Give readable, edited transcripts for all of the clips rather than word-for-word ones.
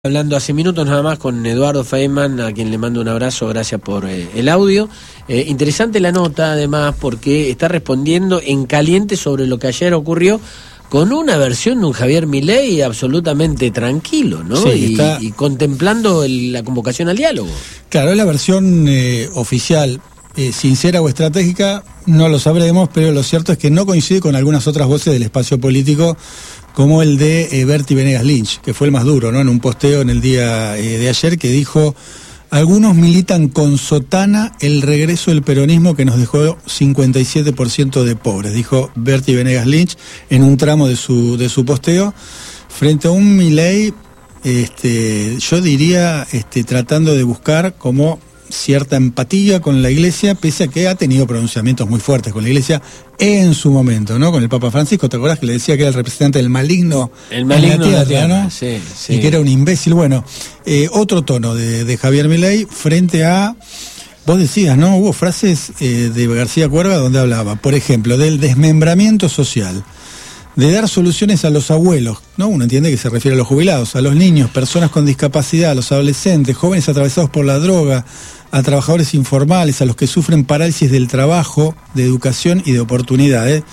Hablando hace minutos nada más con Eduardo Feynman, a quien le mando un abrazo, gracias por el audio. Interesante la nota, además, porque está respondiendo en caliente sobre lo que ayer ocurrió con una versión de un Javier Milei absolutamente tranquilo, ¿no? Sí, y contemplando la convocación al diálogo. Claro, es la versión oficial, sincera o estratégica, no lo sabremos, pero lo cierto es que no coincide con algunas otras voces del espacio político, como el de Bertie Venegas Lynch, que fue el más duro, ¿no? En un posteo en el día de ayer que dijo: algunos militan con sotana el regreso del peronismo que nos dejó 57% de pobres, dijo Bertie Venegas Lynch en un tramo de su posteo, frente a un Milei, yo diría, tratando de buscar como cierta empatía con la Iglesia, pese a que ha tenido pronunciamientos muy fuertes con la Iglesia en su momento, ¿no? Con el Papa Francisco, ¿te acordás que le decía que era el representante del maligno? El maligno en la tierra, ¿no? Sí, sí. Y que era un imbécil. Bueno, otro tono de Javier Milei frente a... Vos decías, ¿no? Hubo frases de García Cuerva donde hablaba, por ejemplo, del desmembramiento social, de dar soluciones a los abuelos, ¿no? Uno entiende que se refiere a los jubilados, a los niños, personas con discapacidad, a los adolescentes, jóvenes atravesados por la droga, a trabajadores informales, a los que sufren parálisis del trabajo, de educación y de oportunidades.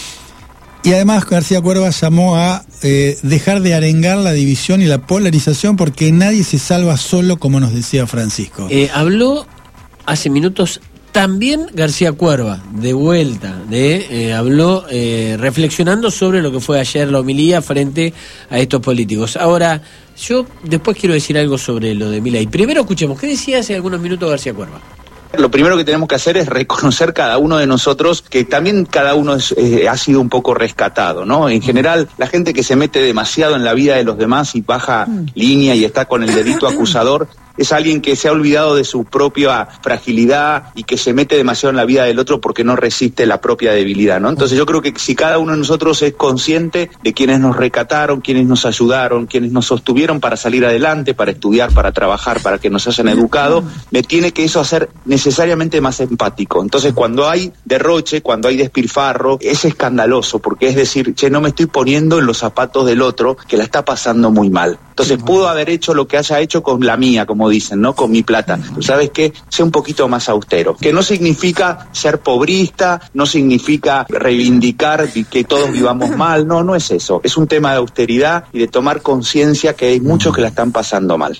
Y además García Cuerva llamó a dejar de arengar la división y la polarización, porque nadie se salva solo, como nos decía Francisco. Habló hace minutos también García Cuerva, de vuelta, habló reflexionando sobre lo que fue ayer la homilía frente a estos políticos. Ahora, yo después quiero decir algo sobre lo de Milei. Primero escuchemos, ¿qué decía hace algunos minutos García Cuerva? Lo primero que tenemos que hacer es reconocer cada uno de nosotros que también cada uno ha sido un poco rescatado, ¿no? En general, la gente que se mete demasiado en la vida de los demás y baja línea y está con el dedito acusador, es alguien que se ha olvidado de su propia fragilidad y que se mete demasiado en la vida del otro porque no resiste la propia debilidad, ¿no? Entonces yo creo que si cada uno de nosotros es consciente de quienes nos rescataron, quienes nos ayudaron, quienes nos sostuvieron para salir adelante, para estudiar, para trabajar, para que nos hayan educado, me tiene que eso hacer necesariamente más empático. Entonces cuando hay derroche, cuando hay despilfarro, es escandaloso, porque es decir, che, no me estoy poniendo en los zapatos del otro que la está pasando muy mal. Entonces pudo haber hecho lo que haya hecho con la mía, como dicen, ¿no? Con mi plata. ¿Sabes qué? Sé un poquito más austero. Que no significa ser pobrista, no significa reivindicar que todos vivamos mal, no es eso. Es un tema de austeridad y de tomar conciencia que hay muchos que la están pasando mal.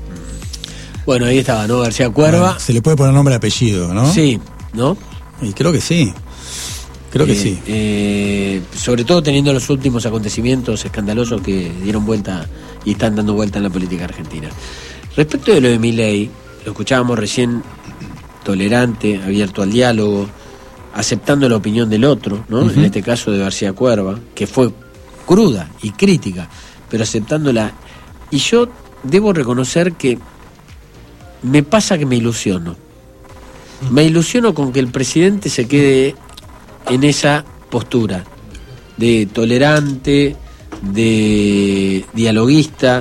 Bueno, ahí estaba, ¿no? García Cuerva. Bueno, se le puede poner nombre y apellido, ¿no? Sí, ¿no? Y creo que sí. Creo que sí. Sobre todo teniendo los últimos acontecimientos escandalosos que dieron vuelta y están dando vuelta en la política argentina. Respecto de lo de Milei, lo escuchábamos recién, tolerante, abierto al diálogo, aceptando la opinión del otro, ¿no? En este caso de García Cuerva, que fue cruda y crítica, pero aceptándola. Y yo debo reconocer que me pasa que me ilusiono. Me ilusiono con que el presidente se quede en esa postura de tolerante, de dialoguista,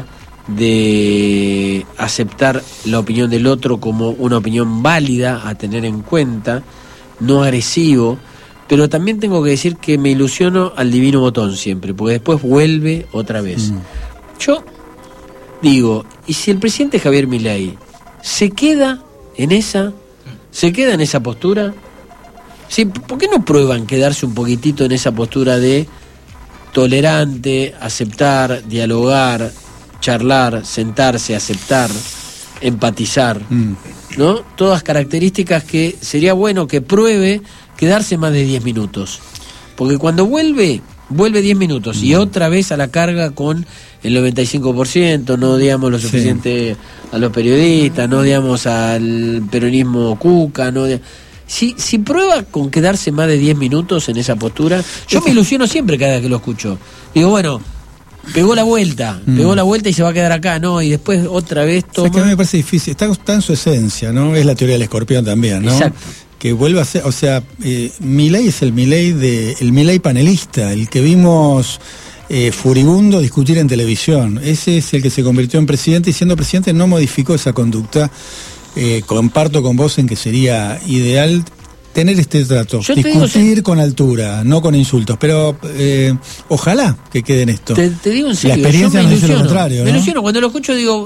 de aceptar la opinión del otro como una opinión válida a tener en cuenta, no agresivo, pero también tengo que decir que me ilusiono al divino botón siempre, porque después vuelve otra vez. Yo digo, ¿y si el presidente Javier Milei se queda en esa postura? Sí, ¿por qué no prueban quedarse un poquitito en esa postura de tolerante, aceptar, dialogar, charlar, sentarse, aceptar, empatizar, ¿no? Todas características que sería bueno que pruebe quedarse más de 10 minutos. Porque cuando vuelve 10 minutos y otra vez a la carga con el 95%, no digamos lo suficiente a los periodistas, no digamos al peronismo cuca, no Si prueba con quedarse más de 10 minutos en esa postura, yo me ilusiono siempre cada vez que lo escucho. Digo, bueno, pegó la vuelta y se va a quedar acá, ¿no? Y después otra vez toma... Es que a mí me parece difícil, está en su esencia, ¿no? Es la teoría del escorpión también, ¿no? Exacto. Que vuelva a ser, o sea, Milei es el Milei panelista, el que vimos furibundo discutir en televisión. Ese es el que se convirtió en presidente, y siendo presidente no modificó esa conducta. Comparto con vos en que sería ideal tener este trato, Yo te discutir digo, con altura, no con insultos, pero ojalá que quede en esto. Te digo en serio, la experiencia yo me nos dice lo ilusiono, contrario, me ¿no? ilusiono, cuando lo escucho digo,